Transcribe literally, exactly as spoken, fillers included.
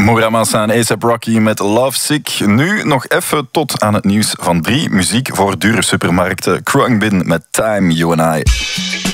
Moura Massa en A$AP Rocky met Love Sick. Nu nog even tot aan het nieuws van drie. Muziek voor dure supermarkten. Khruangbin met Time, You and I.